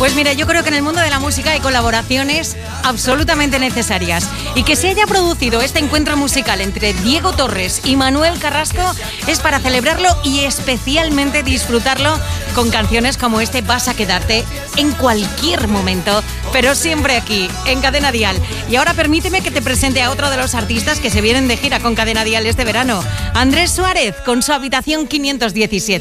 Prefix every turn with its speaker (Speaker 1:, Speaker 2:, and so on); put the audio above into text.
Speaker 1: Pues mira, yo creo que en el mundo de la música hay colaboraciones absolutamente necesarias. Y que se haya producido este encuentro musical entre Diego Torres y Manuel Carrasco es para celebrarlo y especialmente disfrutarlo con canciones como este Vas a quedarte en cualquier momento, pero siempre aquí, en Cadena Dial. Y ahora permíteme que te presente a otro de los artistas que se vienen de gira con Cadena Dial este verano, Andrés Suárez, con su Habitación 517.